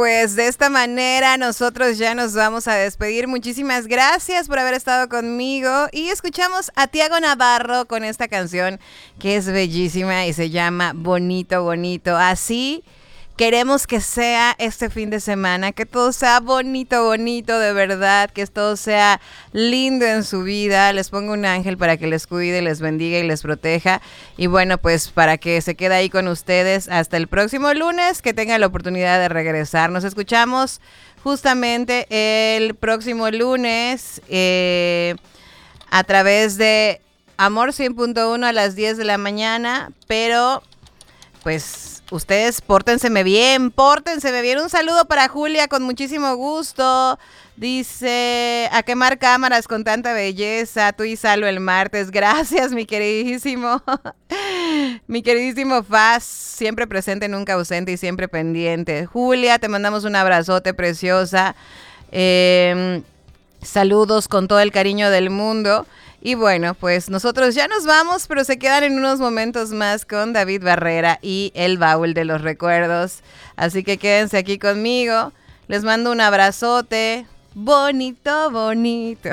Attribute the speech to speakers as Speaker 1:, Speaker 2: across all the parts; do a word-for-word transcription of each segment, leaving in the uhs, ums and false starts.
Speaker 1: Pues de esta manera nosotros ya nos vamos a despedir. Muchísimas gracias por haber estado conmigo y escuchamos a Tiago Navarro con esta canción que es bellísima y se llama Bonito, Bonito. Así queremos que sea este fin de semana, que todo sea bonito, bonito, de verdad, que todo sea lindo en su vida. Les pongo un ángel para que les cuide, les bendiga y les proteja. Y bueno, pues para que se quede ahí con ustedes hasta el próximo lunes, que tenga la oportunidad de regresar. Nos escuchamos justamente el próximo lunes eh, a través de Amor cien punto uno a las diez de la mañana, pero pues ustedes pórtenseme bien, pórtenseme bien. Un saludo para Julia con muchísimo gusto. Dice, a quemar cámaras con tanta belleza, tú y Salo el martes. Gracias, mi queridísimo, mi queridísimo Faz, siempre presente, nunca ausente y siempre pendiente. Julia, te mandamos un abrazote preciosa. Eh, saludos con todo el cariño del mundo. Y bueno, pues nosotros ya nos vamos, pero se quedan en unos momentos más con David Barrera y el baúl de los recuerdos. Así que quédense aquí conmigo. Les mando un abrazote. Bonito, bonito.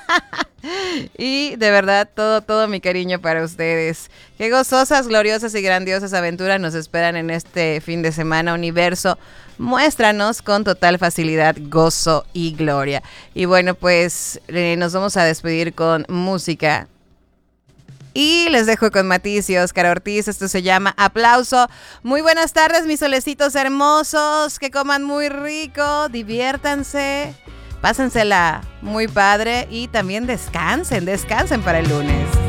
Speaker 1: Y de verdad, todo, todo mi cariño para ustedes. Qué gozosas, gloriosas y grandiosas aventuras nos esperan en este fin de semana. Universo, muéstranos con total facilidad gozo y gloria. Y bueno, pues eh, nos vamos a despedir con música. Y les dejo con Matiz y Óscar Ortiz. Esto se llama Aplauso. Muy buenas tardes, mis solecitos hermosos. Que coman muy rico, diviértanse, pásensela muy padre y también descansen, descansen para el lunes.